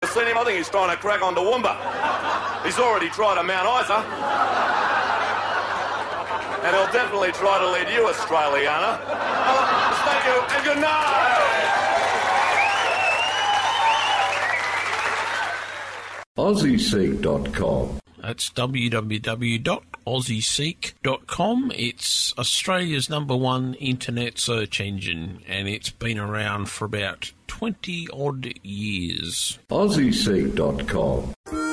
seen him? I think he's trying to crack on Toowoomba. He's already tried to Mount Isa. And he'll definitely try to lead you, Australiana. Thank you, and good night! AussieSeek.com. That's www.aussieseek.com. It's Australia's #1 internet search engine, and it's been around for about 20-odd years. AussieSeek.com.